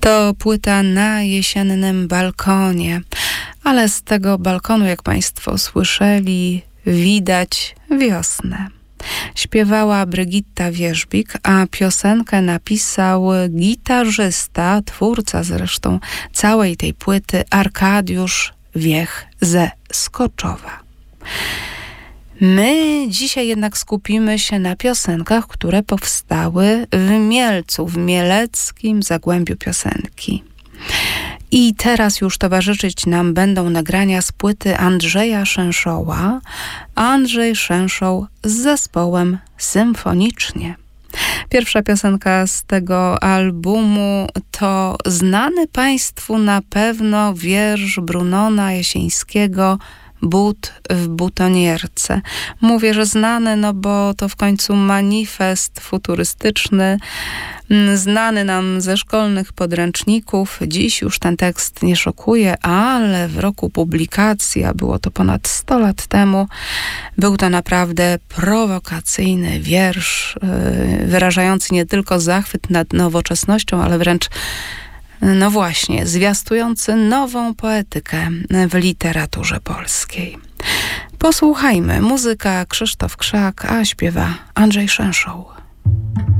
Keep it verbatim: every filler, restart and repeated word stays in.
To płyta Na jesiennym balkonie, ale z tego balkonu, jak Państwo słyszeli, widać wiosnę. Śpiewała Brygitta Wierzbik, a piosenkę napisał gitarzysta, twórca zresztą całej tej płyty, Arkadiusz Wiech ze Skoczowa. My dzisiaj jednak skupimy się na piosenkach, które powstały w Mielcu, w mieleckim zagłębiu piosenki. I teraz już towarzyszyć nam będą nagrania z płyty Andrzeja Szenszoła. Andrzej Szenszoł z zespołem Symfonicznie. Pierwsza piosenka z tego albumu to znany Państwu na pewno wiersz Brunona Jasińskiego But w butonierce. Mówię, że znany, no bo to w końcu manifest futurystyczny, znany nam ze szkolnych podręczników. Dziś już ten tekst nie szokuje, ale w roku publikacji, a było to ponad sto lat temu, był to naprawdę prowokacyjny wiersz, yy, wyrażający nie tylko zachwyt nad nowoczesnością, ale wręcz no właśnie, zwiastujący nową poetykę w literaturze polskiej. Posłuchajmy. Muzyka Krzysztof Krzak, a śpiewa Andrzej Szenszoł.